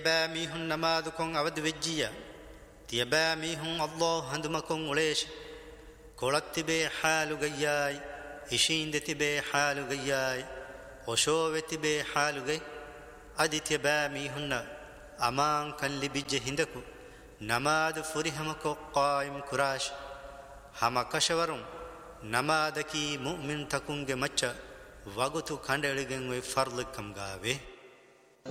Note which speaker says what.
Speaker 1: باميهن نمادكم أود وجيا تيباميهن الله هندمكم وليش كولت بي حال جياي إشيندت بي حال جياي وشوت بي حال جي أدي تيباميهن أمان كان لبيج هندكو نماد فريهمكو قائم كراش هما كشورم نمادكي مؤمن تكونج مچا وغتو كاندلگن وي فرض كم گاوي